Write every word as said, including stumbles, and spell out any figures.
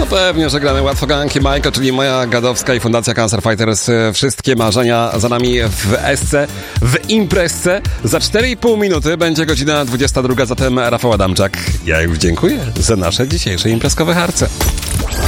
pewnie, że gramy łatwo ganki Majko, czyli moja gadowska i Fundacja Cancer Fighters. Wszystkie marzenia za nami w esce, w imprezce. Za cztery i pół minuty będzie godzina dwudziesta druga, zatem Rafał Adamczak. Ja już dziękuję za nasze dzisiejsze imprezkowe harce.